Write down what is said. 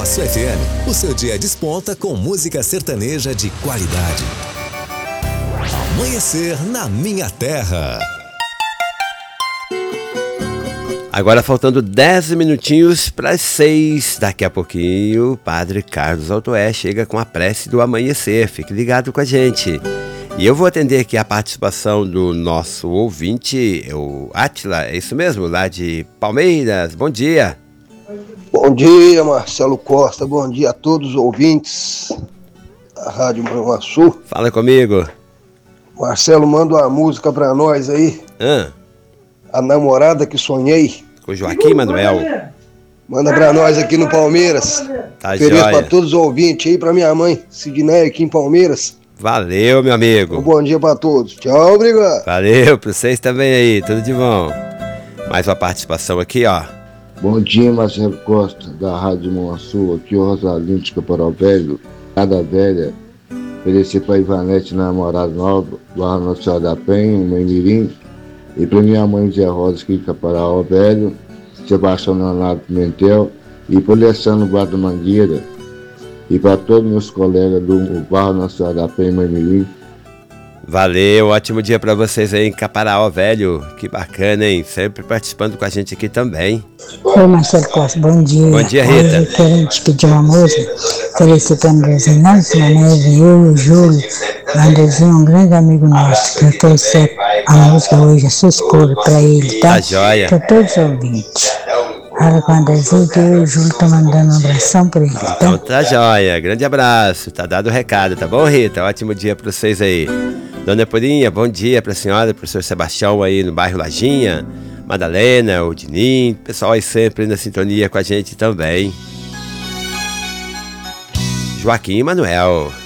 Aço FM, o seu dia desponta com música sertaneja de qualidade. Amanhecer na minha terra. Agora faltando 10 minutinhos para as 6. Daqui a pouquinho o Padre Carlos Altoé chega com a prece do amanhecer. Fique ligado com a gente. E eu vou atender aqui a participação do nosso ouvinte, o Átila, é isso mesmo? Lá de Palmeiras. Bom dia. Bom dia, Marcelo Costa. Bom dia a todos os ouvintes da Rádio Manhuaçu. Fala comigo. Marcelo, manda uma música pra nós aí. A Namorada que Sonhei. Com Joaquim Manuel. Manda pra nós aqui no Palmeiras. Tá Feliz joia. pra todos os ouvintes aí, pra minha mãe, Sidneia, aqui em Palmeiras. Valeu, meu amigo. Um bom dia pra todos. Tchau, obrigado. Valeu pra vocês também aí, tudo de bom. Mais uma participação aqui, ó. Bom dia, Marcelo Costa, da Rádio Manhuaçu. Aqui o Rosalino de Caporal Velho, Cada Velha. Oferecer pra Ivanete, namorada nova, Barra Nossa Senhora da Penha, Mãe Mirim. E pra minha mãe Zé Rosa, aqui em Caporal Velho, Sebastião Leonardo Pimentel. E pro Alessandro Guarda Mangueira. E para todos meus colegas do Barra Nossa Senhora da Penha, Mãe Mirim. Valeu, ótimo dia pra vocês aí em Caparaó, velho. Que bacana, hein? Sempre participando com a gente aqui também. Oi, Marcelo Costa, bom dia. Bom dia, Rita. Eu quero te pedir uma música. Felicitando o Andrezinho Nelson, a Neve, eu e o Júlio. O Andrezinho é um grande amigo nosso. Que eu trouxe a música hoje, a sua escolha, pra ele, tá? Tá joia. Pra todos os ouvintes. Fala com o Andrezinho que eu e o Júlio estão mandando um abração pra ele, tá? Então tá joia, grande abraço, tá dado o recado, tá bom, Rita? Ótimo dia pra vocês aí. Dona Purinha, bom dia pra senhora, professor Sebastião aí no bairro Lajinha, Madalena, o Dinim, pessoal aí sempre na sintonia com a gente também. Joaquim Manuel.